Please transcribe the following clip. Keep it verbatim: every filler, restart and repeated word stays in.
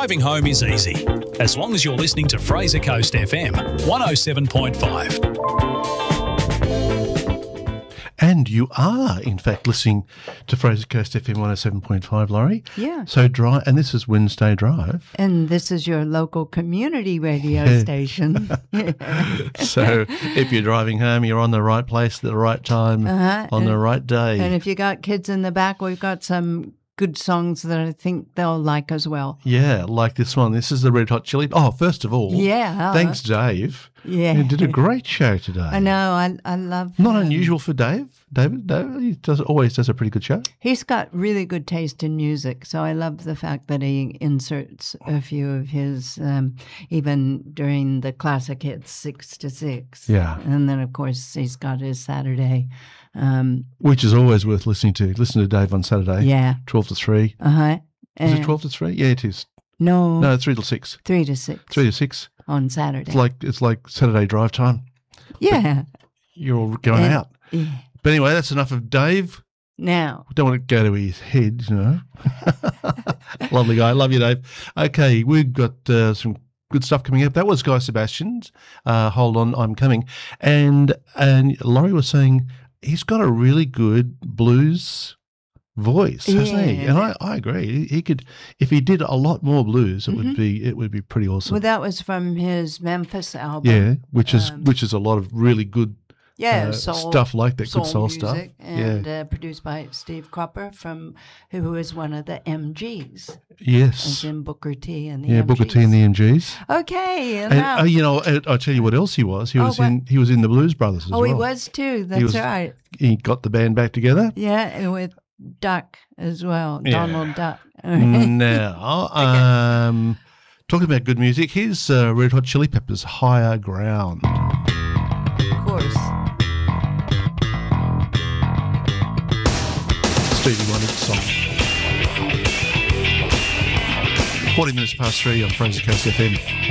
Driving home is easy, as long as you're listening to Fraser Coast F M one oh seven point five. And you are, in fact, listening to Fraser Coast F M one oh seven point five, Laurie. Yeah. So drive, and this is Wednesday Drive. And this is your local community radio station. So if you're driving home, you're on the right place at the right time, Uh-huh. on and, the right day. And if you got kids in the back, we've got some good songs that I think they'll like as well. Yeah, like this one. This is the Red Hot Chili. Oh, first of all, Yeah. thanks, Dave. Yeah. You did a great show today. I know. I I love. Not um, unusual for Dave. David, Dave, he does always does a pretty good show. He's got really good taste in music, so I love the fact that he inserts a few of his, um, even during the classic hits, six to six. Yeah. And then, of course, he's got his Saturday. Um, Which is always worth listening to. Listen to Dave on Saturday. yeah. twelve to three. Uh huh. Is it twelve to three? Yeah, it is. No. No, three to six. Three to six. three to six. On Saturday. It's like it's like Saturday drive time. yeah. You're all going And- out. yeah. But anyway, that's enough of Dave. Now. Don't want to go to his head, you know. Lovely guy. Love you, Dave. Okay, we've got uh, some good stuff coming up. That was Guy Sebastian's uh, Hold On, I'm Coming. And and Laurie was saying he's got a really good blues voice, hasn't he? Yeah. And I, I agree. He, he could, if he did a lot more blues, it would be it would be pretty awesome. Well, that was from his Memphis album. Yeah, which is Um, which is a lot of really good Yeah, uh, soul, stuff like that, good soul music, stuff. and Yeah. uh, produced by Steve Cropper, from who is one of the M Gs, as Yes. in Booker T and the Yeah, M Gs. Booker T and the M Gs. Okay, and And now- uh, you know, I, I'll tell you what else he was. He Oh, was what? in he was in the Blues Brothers as oh, well. he was too. That's was- right. He got the band back together. Yeah, and with Duck as well, Yeah. Donald Duck. Now, um, talking about good music, here's uh, Red Hot Chili Peppers' Higher Ground. Of course. Stevie Wonder's song. forty minutes past three on Fraser Coast F M.